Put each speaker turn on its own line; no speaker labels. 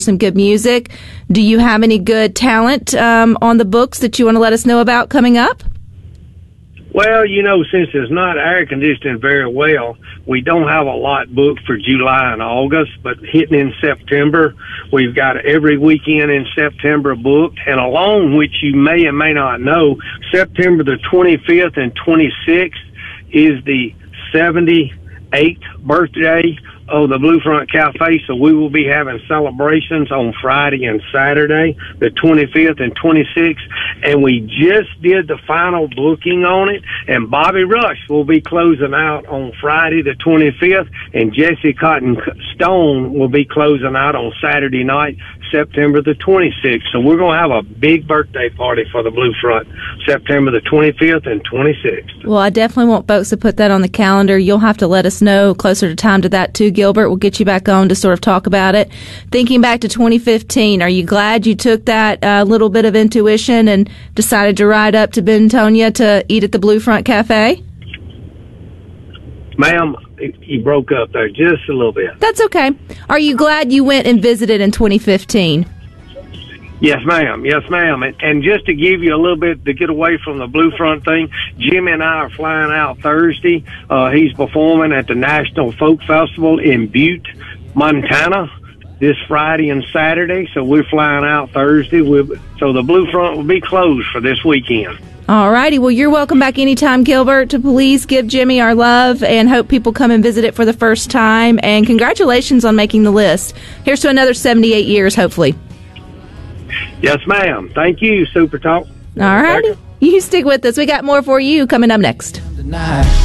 some good music. Do you have any good talent on the books that you want to let us know about coming up?
Well, since it's not air conditioning very well, we don't have a lot booked for July and August, but hitting in September, we've got every weekend in September booked. And along which you may and may not know, September the 25th and 26th is the 78th birthday of the Blue Front Cafe, so we will be having celebrations on Friday and Saturday, the 25th and 26th, and we just did the final booking on it, and Bobby Rush will be closing out on Friday the 25th, and Jesse Cotton Stone will be closing out on Saturday night, September the 26th. So we're going to have a big birthday party for the Blue Front, September the 25th and 26th.
Well, I definitely want folks to put that on the calendar. You'll have to let us know closer to time to that too, Gilbert. We'll get you back on to sort of talk about it. Thinking back to 2015, are you glad you took that little bit of intuition and decided to ride up to Bentonia to eat at the Blue Front Cafe?
Ma'am, you broke up there just a little bit.
That's okay. Are you glad you went and visited in 2015?
Yes, ma'am. Yes, ma'am. And just to give you a little bit to get away from the Blue Front thing, Jimmy and I are flying out Thursday. He's performing at the National Folk Festival in Butte, Montana, this Friday and Saturday. So we're flying out Thursday. So the Blue Front will be closed for this weekend.
All righty. Well, you're welcome back anytime, Gilbert, to please give Jimmy our love and hope people come and visit it for the first time. And congratulations on making the list. Here's to another 78 years, hopefully.
Yes, ma'am. Thank you, Super Talk.
All righty. You stick with us. We got more for you coming up next.